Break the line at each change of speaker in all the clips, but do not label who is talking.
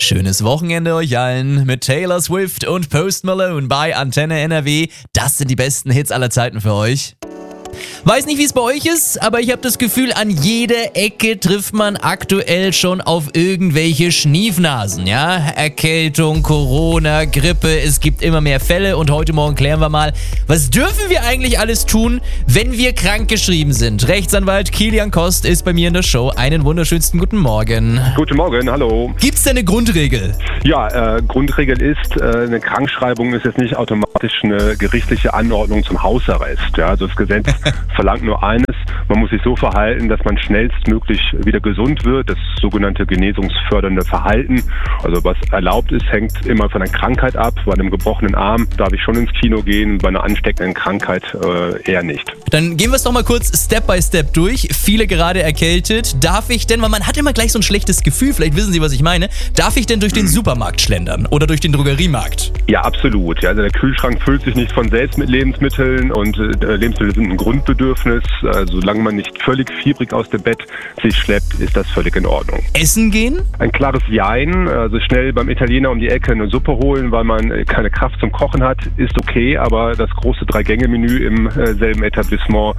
Schönes Wochenende euch allen mit Taylor Swift und Post Malone bei Antenne NRW. Das sind die besten Hits aller Zeiten für euch. Weiß nicht, wie es bei euch ist, aber ich habe das Gefühl, an jeder Ecke trifft man aktuell schon auf irgendwelche Schniefnasen, ja? Erkältung, Corona, Grippe, es gibt immer mehr Fälle und heute Morgen klären wir mal, was dürfen wir eigentlich alles tun, wenn wir krankgeschrieben sind? Rechtsanwalt Kilian Kost ist bei mir in der Show. Einen wunderschönsten guten Morgen.
Guten Morgen, hallo.
Gibt's denn eine Grundregel?
Ja, Grundregel ist, eine Krankschreibung ist jetzt nicht automatisch eine gerichtliche Anordnung zum Hausarrest. Ja? Also das Gesetz verlangt nur eines, man muss sich so verhalten, dass man schnellstmöglich wieder gesund wird, das sogenannte genesungsfördernde Verhalten. Also was erlaubt ist, hängt immer von der Krankheit ab. Bei einem gebrochenen Arm darf ich schon ins Kino gehen, bei einer ansteckenden Krankheit eher nicht.
Dann gehen wir es doch mal kurz Step by Step durch. Viele gerade erkältet. Darf ich denn, weil man hat immer gleich so ein schlechtes Gefühl, vielleicht wissen Sie, was ich meine, darf ich denn durch den Supermarkt schlendern oder durch den Drogeriemarkt?
Ja, absolut. Ja, also der Kühlschrank füllt sich nicht von selbst mit Lebensmitteln und Lebensmittel sind ein Grundbedürfnis. Solange man nicht völlig fiebrig aus dem Bett sich schleppt, ist das völlig in Ordnung.
Essen gehen?
Ein klares Jein, also schnell beim Italiener um die Ecke eine Suppe holen, weil man keine Kraft zum Kochen hat, ist okay, aber das große 3-Gänge-Menü im selben Etablissement,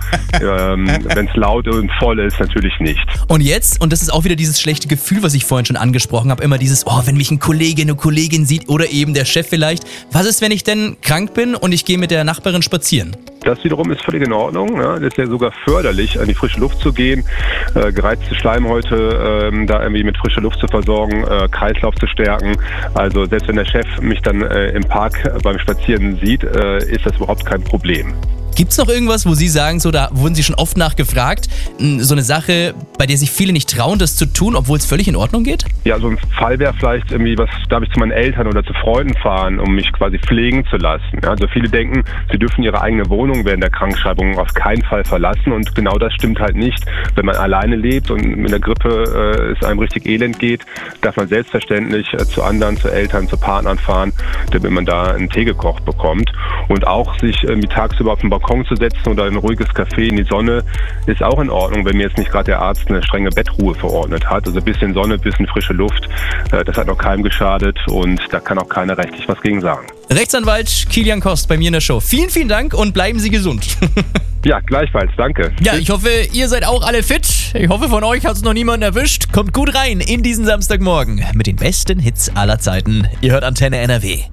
wenn es laut und voll ist, natürlich nicht.
Und jetzt, und das ist auch wieder dieses schlechte Gefühl, was ich vorhin schon angesprochen habe, immer dieses, wenn mich ein Kollege, eine Kollegin sieht oder eben der Chef vielleicht. Was ist, wenn ich denn krank bin und ich gehe mit der Nachbarin spazieren?
Das wiederum ist völlig in Ordnung. Ja. Das ist ja sogar förderlich, an die frische Luft zu gehen, gereizte Schleimhäute da irgendwie mit frischer Luft zu versorgen, Kreislauf zu stärken. Also selbst wenn der Chef mich dann im Park beim Spazieren sieht, ist das überhaupt kein Problem.
Gibt's noch irgendwas, wo Sie sagen, so da wurden Sie schon oft nachgefragt, so eine Sache, bei der sich viele nicht trauen, das zu tun, obwohl es völlig in Ordnung geht?
Ja, so ein Fall wäre vielleicht irgendwie, was darf ich zu meinen Eltern oder zu Freunden fahren, um mich quasi pflegen zu lassen. Ja, also viele denken, sie dürfen ihre eigene Wohnung während der Krankschreibung auf keinen Fall verlassen und genau das stimmt halt nicht. Wenn man alleine lebt und mit der Grippe es einem richtig elend geht, darf man selbstverständlich zu anderen, zu Eltern, zu Partnern fahren, damit man da einen Tee gekocht bekommt. Und auch sich irgendwie tagsüber auf den Balkon zu setzen oder in ein ruhiges Café in die Sonne ist auch in Ordnung, wenn mir jetzt nicht gerade der Arzt eine strenge Bettruhe verordnet hat. Also ein bisschen Sonne, ein bisschen frische Luft, das hat noch keinem geschadet und da kann auch keiner rechtlich was gegen sagen.
Rechtsanwalt Kilian Kost bei mir in der Show. Vielen, vielen Dank und bleiben Sie gesund.
Ja, gleichfalls. Danke.
Ja, ich hoffe, ihr seid auch alle fit. Ich hoffe, von euch hat es noch niemanden erwischt. Kommt gut rein in diesen Samstagmorgen mit den besten Hits aller Zeiten. Ihr hört Antenne NRW.